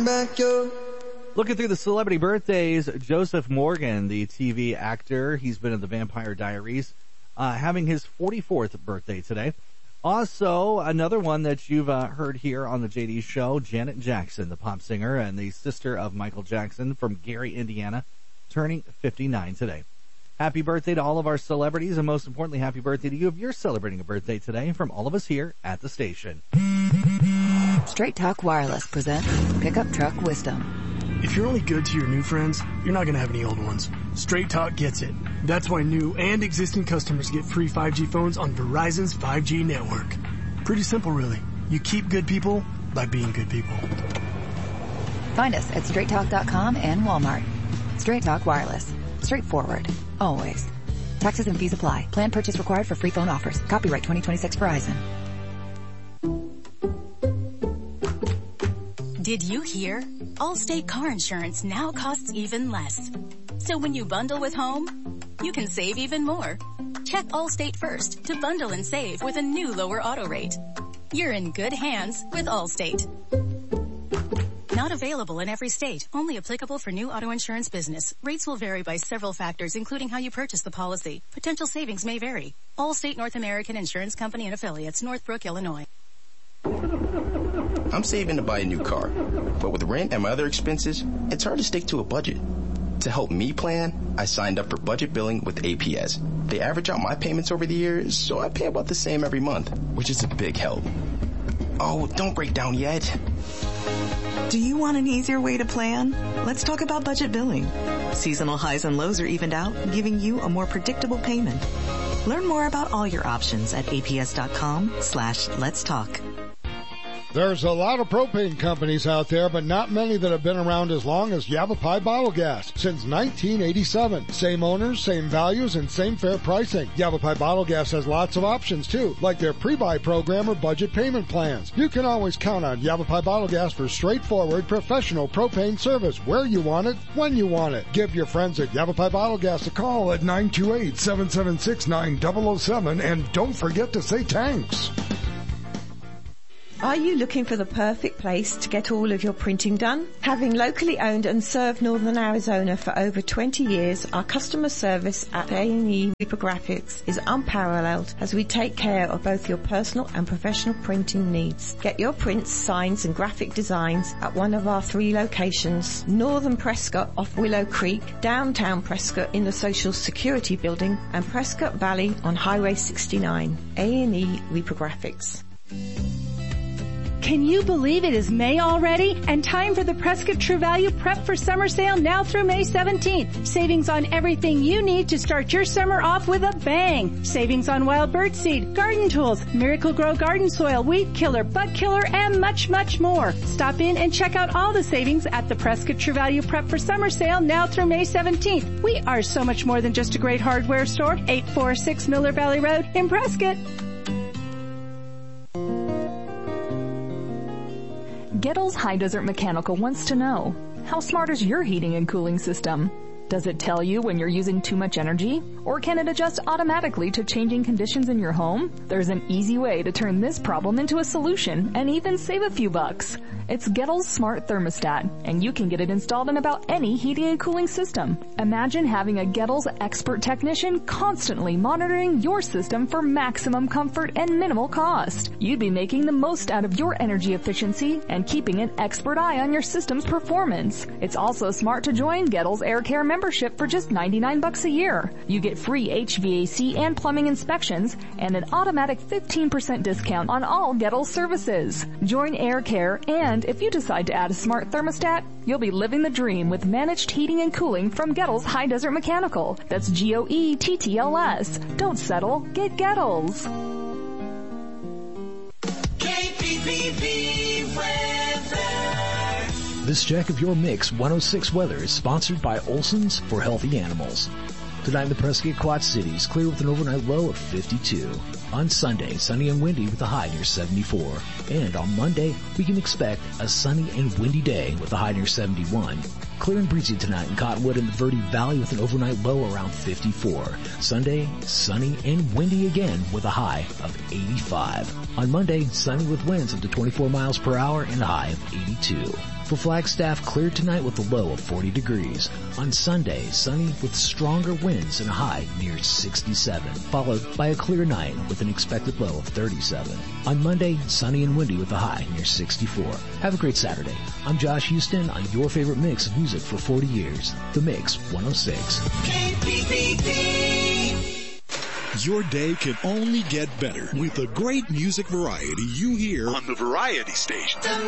back your... Looking through the celebrity birthdays, Joseph Morgan, the TV actor, he's been in the Vampire Diaries, having his 44th birthday today. Also, another one that you've heard here on the JD Show, Janet Jackson, the pop singer and the sister of Michael Jackson from Gary, Indiana, turning 59 today. Happy birthday to all of our celebrities, and most importantly, happy birthday to you if you're celebrating a birthday today from all of us here at the station. Straight Talk Wireless presents Pickup Truck Wisdom. If you're only good to your new friends, you're not going to have any old ones. Straight Talk gets it. That's why new and existing customers get free 5G phones on Verizon's 5G network. Pretty simple, really. You keep good people by being good people. Find us at straighttalk.com and Walmart. Straight Talk Wireless. Straightforward. Always. Taxes and fees apply. Plan purchase required for free phone offers. Copyright 2026 Verizon. Did you hear? Allstate car insurance now costs even less. So when you bundle with home, you can save even more. Check Allstate first to bundle and save with a new lower auto rate. You're in good hands with Allstate. Not available in every state. Only applicable for new auto insurance business. Rates will vary by several factors, including how you purchase the policy. Potential savings may vary. Allstate North American Insurance Company and Affiliates, Northbrook, Illinois. I'm saving to buy a new car, but with rent and my other expenses, it's hard to stick to a budget. To help me plan, I signed up for budget billing with APS. They average out my payments over the years, so I pay about the same every month, which is a big help. Oh, don't break down yet. Do you want an easier way to plan? Let's talk about budget billing. Seasonal highs and lows are evened out, giving you a more predictable payment. Learn more about all your options at aps.com/let's talk. There's a lot of propane companies out there, but not many that have been around as long as Yavapai Bottle Gas. Since 1987. Same owners, same values, and same fair pricing. Yavapai Bottle Gas has lots of options too, like their pre-buy program or budget payment plans. You can always count on Yavapai Bottle Gas for straightforward, professional propane service where you want it, when you want it. Give your friends at Yavapai Bottle Gas a call at 928-776-9007, and don't forget to say thanks. Are you looking for the perfect place to get all of your printing done? Having locally owned and served Northern Arizona for over 20 years, our customer service at A&E Reprographics is unparalleled as we take care of both your personal and professional printing needs. Get your prints, signs and graphic designs at one of our 3 locations: Northern Prescott off Willow Creek, downtown Prescott in the Social Security Building, and Prescott Valley on Highway 69. A&E Reprographics. Can you believe it is May already? And time for the Prescott True Value Prep for Summer Sale now through May 17th. Savings on everything you need to start your summer off with a bang. Savings on wild bird seed, garden tools, Miracle Grow garden soil, weed killer, bug killer, and much, much more. Stop in and check out all the savings at the Prescott True Value Prep for Summer Sale now through May 17th. We are so much more than just a great hardware store. 846 Miller Valley Road in Prescott. Gettles High Desert Mechanical wants to know, how smart is your heating and cooling system? Does it tell you when you're using too much energy? Or can it adjust automatically to changing conditions in your home? There's an easy way to turn this problem into a solution and even save a few bucks. It's Gettles Smart Thermostat, and you can get it installed in about any heating and cooling system. Imagine having a Gettles expert technician constantly monitoring your system for maximum comfort and minimal cost. You'd be making the most out of your energy efficiency and keeping an expert eye on your system's performance. It's also smart to join Gettles Air Care membership for just $99 a year. You get free HVAC and plumbing inspections and an automatic 15% discount on all Gettles services. Join Air Care, and if you decide to add a smart thermostat, you'll be living the dream with managed heating and cooling from Gettles High Desert Mechanical. That's Goettls. Don't settle. Get Gettles. KPPV weather. This check of your Mix 106 weather is sponsored by Olson's for Healthy Animals. Tonight in the Prescott Quad Cities, clear with an overnight low of 52. On Sunday, sunny and windy with a high near 74. And on Monday, we can expect a sunny and windy day with a high near 71. Clear and breezy tonight in Cottonwood and the Verde Valley with an overnight low around 54. Sunday, sunny and windy again with a high of 85. On Monday, sunny with winds up to 24 miles per hour and a high of 82. For Flagstaff, clear tonight with a low of 40 degrees. On Sunday, sunny with stronger winds and a high near 67, followed by a clear night with an expected low of 37. On Monday, sunny and windy with a high near 64. Have a great Saturday. I'm Josh Houston on your favorite mix of music for 40 years. The Mix 106. KPPT. Your day can only get better with the great music variety you hear on the Variety Station.